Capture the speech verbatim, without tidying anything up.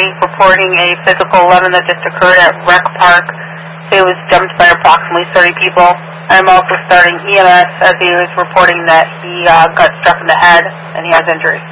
reporting a physical eleven that just occurred at Rec Park. He was jumped by approximately thirty people. I'm also starting E M S as he was reporting that he uh, got struck in the head and he has injuries.